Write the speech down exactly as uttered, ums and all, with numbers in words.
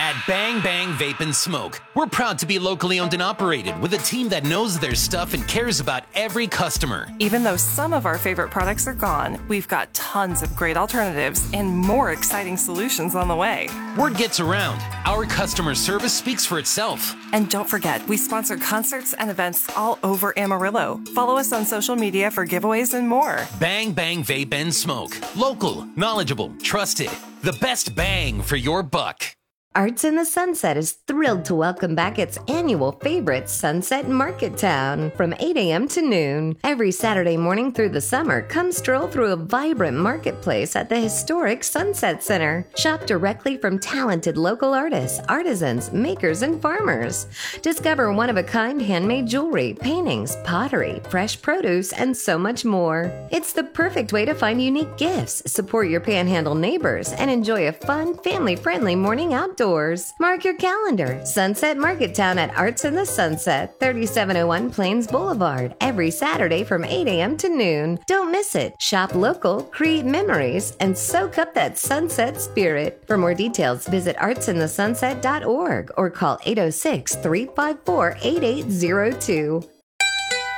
At Bang Bang Vape and Smoke, we're proud to be locally owned and operated with a team that knows their stuff and cares about every customer. Even though some of our favorite products are gone, we've got tons of great alternatives and more exciting solutions on the way. Word gets around. Our customer service speaks for itself. And don't forget, we sponsor concerts and events all over Amarillo. Follow us on social media for giveaways and more. Bang Bang Vape and Smoke. Local, knowledgeable, trusted. The best bang for your buck. Arts in the Sunset is thrilled to welcome back its annual favorite, Sunset Market Town, from eight a.m. to noon. Every Saturday morning through the summer, come stroll through a vibrant marketplace at the historic Sunset Center. Shop directly from talented local artists, artisans, makers, and farmers. Discover one-of-a-kind handmade jewelry, paintings, pottery, fresh produce, and so much more. It's the perfect way to find unique gifts, support your Panhandle neighbors, and enjoy a fun, family-friendly morning outdoors. Mark your calendar. Sunset Market Town at Arts in the Sunset, thirty-seven oh one Plains Boulevard, every Saturday from eight a.m. to noon. Don't miss it. Shop local, create memories, and soak up that sunset spirit. For more details, visit arts in the sunset dot org or call eight oh six, three five four, eight eight zero two.